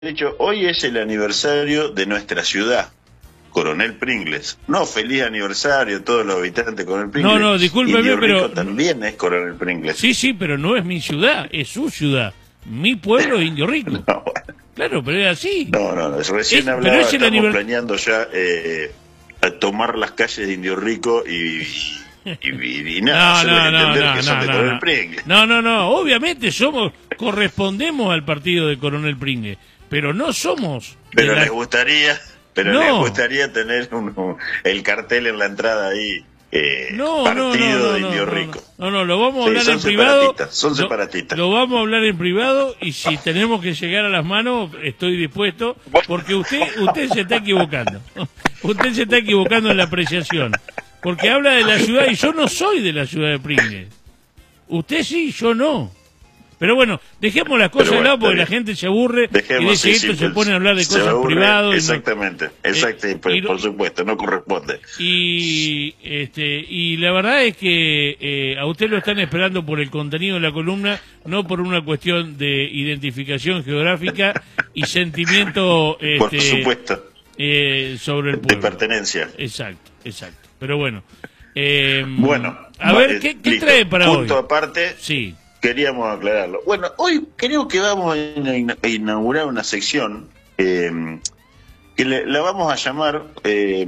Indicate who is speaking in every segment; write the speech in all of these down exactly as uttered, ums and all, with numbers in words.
Speaker 1: dicho, hoy es el aniversario de nuestra ciudad, Coronel Pringles. No, feliz aniversario a todos los habitantes de Coronel Pringles.
Speaker 2: No, no, discúlpeme, pero...
Speaker 1: también es Coronel Pringles.
Speaker 2: Sí, sí, pero no es mi ciudad, es su ciudad. Mi pueblo es Indio Rico.
Speaker 1: No, bueno.
Speaker 2: Claro, pero es así.
Speaker 1: No, no, no, recién
Speaker 2: Es,
Speaker 1: hablaba,
Speaker 2: pero es el
Speaker 1: estamos
Speaker 2: aniver...
Speaker 1: planeando ya eh, a tomar las calles de Indio Rico y... Y, y, y nada,
Speaker 2: no, no, no,
Speaker 1: entender
Speaker 2: no,
Speaker 1: que son
Speaker 2: no,
Speaker 1: de
Speaker 2: no,
Speaker 1: Coronel
Speaker 2: no.
Speaker 1: Pringles.
Speaker 2: No, no, no, obviamente somos, correspondemos al partido de Coronel Pringles, pero no somos...
Speaker 1: Pero
Speaker 2: la...
Speaker 1: les gustaría, pero
Speaker 2: no.
Speaker 1: les gustaría tener un, un, el cartel en la entrada ahí, eh,
Speaker 2: no,
Speaker 1: partido
Speaker 2: no, no,
Speaker 1: de
Speaker 2: no,
Speaker 1: Indio
Speaker 2: no,
Speaker 1: Rico.
Speaker 2: No, no, lo vamos a hablar
Speaker 1: sí,
Speaker 2: en privado.
Speaker 1: Separatistas, son separatistas.
Speaker 2: Lo, lo vamos a hablar en privado y si tenemos que llegar a las manos, estoy dispuesto, porque usted, usted se está equivocando. Usted se está equivocando en la apreciación. Porque habla de la ciudad y yo no soy de la ciudad de Pringles. Usted sí, yo no. Pero bueno, dejemos las cosas
Speaker 1: bueno,
Speaker 2: de lado porque la gente se aburre
Speaker 1: dejemos,
Speaker 2: y de
Speaker 1: sí,
Speaker 2: esto
Speaker 1: sí,
Speaker 2: se pone a hablar de cosas
Speaker 1: aburre,
Speaker 2: privadas.
Speaker 1: Exactamente,
Speaker 2: no,
Speaker 1: exacto,
Speaker 2: eh,
Speaker 1: por,
Speaker 2: y,
Speaker 1: por supuesto, no corresponde.
Speaker 2: Y este y la verdad es que eh, a usted lo están esperando por el contenido de la columna, no por una cuestión de identificación geográfica y sentimiento este,
Speaker 1: por supuesto.
Speaker 2: Eh, sobre el pueblo.
Speaker 1: De pertenencia.
Speaker 2: Exacto, exacto. Pero bueno. Eh,
Speaker 1: bueno,
Speaker 2: a ver, ¿qué, qué trae para
Speaker 1: Punto
Speaker 2: hoy?
Speaker 1: Punto aparte,
Speaker 2: sí.
Speaker 1: Queríamos aclararlo. Bueno, hoy creo que vamos a inaugurar una sección eh, que le, la vamos a llamar eh,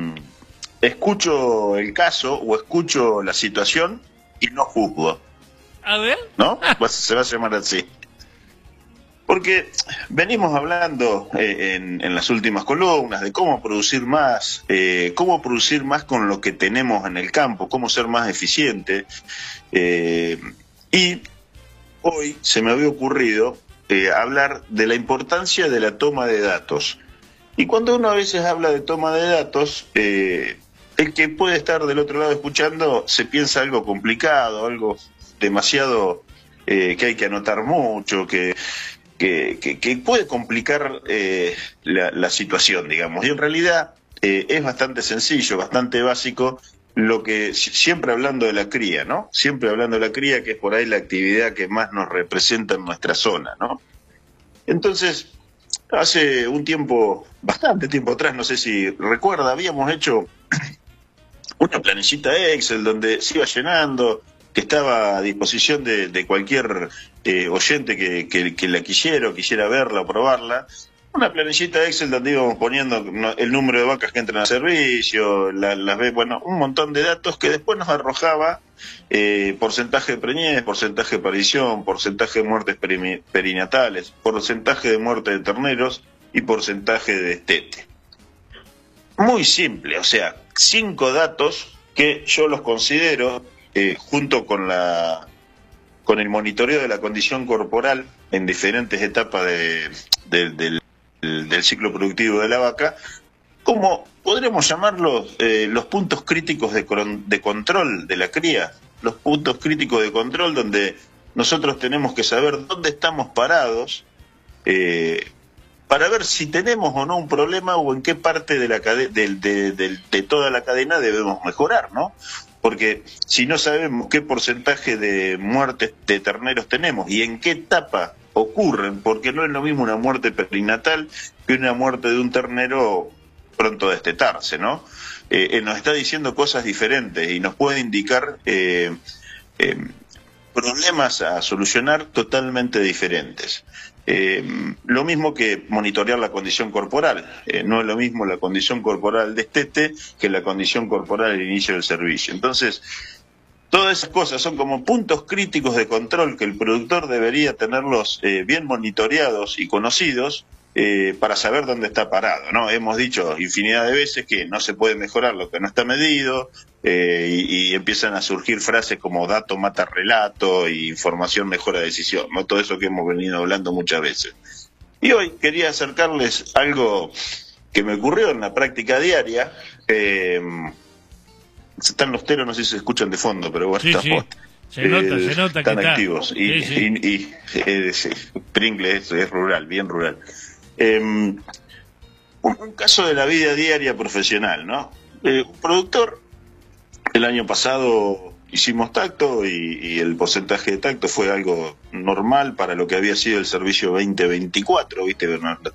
Speaker 1: Escucho el caso o escucho la situación y no juzgo.
Speaker 2: A ver.
Speaker 1: ¿No? Se va a llamar así. Porque venimos hablando eh, en, en las últimas columnas de cómo producir más, eh, cómo producir más con lo que tenemos en el campo, cómo ser más eficiente. Eh, y hoy se me había ocurrido eh, hablar de la importancia de la toma de datos. Y cuando uno a veces habla de toma de datos, eh, el que puede estar del otro lado escuchando se piensa algo complicado, algo demasiado eh, que hay que anotar mucho, que... Que, que, que puede complicar eh, la, la situación, digamos. Y en realidad eh, es bastante sencillo, bastante básico, lo que siempre hablando de la cría, ¿no? Siempre hablando de la cría, que es por ahí la actividad que más nos representa en nuestra zona, ¿no? Entonces, hace un tiempo, bastante tiempo atrás, no sé si recuerda, habíamos hecho una planillita Excel donde se iba llenando, que estaba a disposición de, de cualquier eh, oyente que, que, que la quisiera o quisiera verla o probarla. Una planillita Excel donde íbamos poniendo el número de vacas que entran al servicio, las la, bueno, un montón de datos que después nos arrojaba eh, porcentaje de preñez, porcentaje de parición, porcentaje de muertes peri, perinatales, porcentaje de muerte de terneros y porcentaje de destete. Muy simple, o sea, cinco datos que yo los considero Eh, junto con la con el monitoreo de la condición corporal en diferentes etapas de, de, de, del, del ciclo productivo de la vaca, como podríamos llamarlos eh, los puntos críticos de, de control de la cría, los puntos críticos de control donde nosotros tenemos que saber dónde estamos parados eh, para ver si tenemos o no un problema o en qué parte de, la cade de, de, de, de toda la cadena debemos mejorar, ¿no? Porque si no sabemos qué porcentaje de muertes de terneros tenemos y en qué etapa ocurren, porque no es lo mismo una muerte perinatal que una muerte de un ternero pronto a destetarse, ¿no? Eh, eh, nos está diciendo cosas diferentes y nos puede indicar eh, eh, problemas a solucionar totalmente diferentes. Eh, lo mismo que monitorear la condición corporal. Eh, no es lo mismo la condición corporal de destete que la condición corporal al inicio del servicio. Entonces, todas esas cosas son como puntos críticos de control que el productor debería tenerlos eh, bien monitoreados y conocidos eh, para saber dónde está parado, ¿no? Hemos dicho infinidad de veces que no se puede mejorar lo que no está medido, eh, y, y empiezan a surgir frases como dato mata relato y información mejora decisión, ¿no? Todo eso que hemos venido hablando muchas veces. Y hoy quería acercarles algo que me ocurrió en la práctica diaria. Eh, están los teros, no sé si se escuchan de fondo, pero bueno,
Speaker 2: sí,
Speaker 1: estamos,
Speaker 2: sí. Se eh, nota, se nota
Speaker 1: están
Speaker 2: que
Speaker 1: activos.
Speaker 2: Está.
Speaker 1: Y,
Speaker 2: sí, sí.
Speaker 1: y, y eh, sí, Pringles es, es rural, bien rural. Eh, un, un caso de la vida diaria profesional, ¿no? Eh, un productor el año pasado hicimos tacto y, y el porcentaje de tacto fue algo normal para lo que había sido el servicio veinte veinticuatro, ¿viste?